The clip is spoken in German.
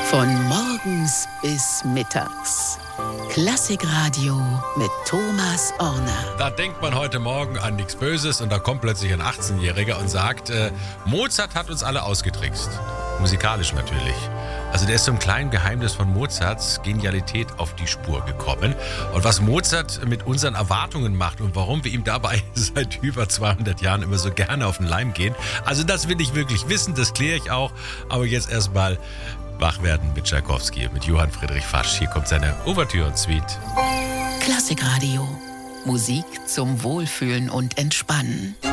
Von morgens bis mittags. Klassikradio mit Thomas Orner. Da denkt man heute Morgen an nichts Böses und da kommt plötzlich ein 18-Jähriger und sagt, Mozart hat uns alle ausgetrickst. Musikalisch natürlich. Also der ist so einem kleinen Geheimnis von Mozarts Genialität auf die Spur gekommen. Und was Mozart mit unseren Erwartungen macht und warum wir ihm dabei seit über 200 Jahren immer so gerne auf den Leim gehen. Also das will ich wirklich wissen, das kläre ich auch. Aber jetzt erstmal wach werden mit Tschaikowski, mit Johann Friedrich Fasch. Hier kommt seine Ouvertüre und Suite. Klassikradio. Musik zum Wohlfühlen und Entspannen.